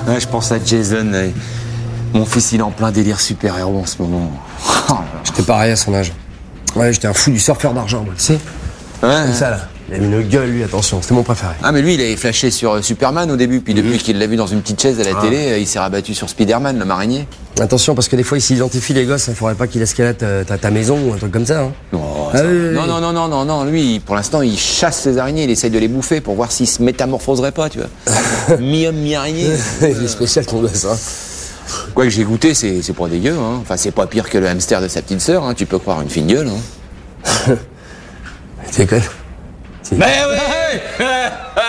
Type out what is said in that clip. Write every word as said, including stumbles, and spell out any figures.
Ouais, je pense à Jason. Là. Mon fils, il est en plein délire super-héros en ce moment. J'étais pareil à son âge. Ouais, j'étais un fou du surfeur d'argent, moi, tu sais. Ouais. Comme ça, là. Il a mis une gueule, lui, attention, c'était mon préféré. Ah, mais lui, il avait flashé sur euh, Superman au début, puis depuis mmh. qu'il l'a vu dans une petite chaise à la ah. télé, euh, il s'est rabattu sur Spider-Man, l'homme araignée. Attention, parce que des fois, il s'identifie les gosses, il faudrait pas qu'il escalade ta, ta, ta maison ou un truc comme ça. Hein. Oh, ça... Ah, oui, oui, non, oui. non, non, non, non, non, lui, pour l'instant, il chasse les araignées, il essaye de les bouffer pour voir s'il se métamorphoserait pas, tu vois. Mi-homme, mi-araignée. Il est spécial, ton gosse, hein. Quoi que j'ai goûté, c'est, c'est pas dégueu, hein. Enfin, c'est pas pire que le hamster de sa petite sœur, hein. Tu peux croire une fine gueule, hein. Tu déconnes? Mais oui.